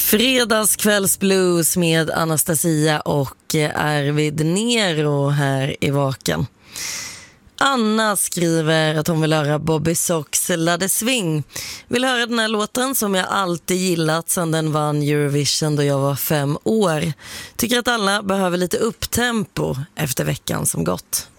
Fredagskvällsblues med Anastasia och Arvid Nero här i Vaken. Anna skriver att hon vill höra Bobby Sox Ladde Swing. Vill höra den här låten som jag alltid gillat sedan den vann Eurovision då jag var 5 år. Tycker att alla behöver lite upptempo efter veckan som gått.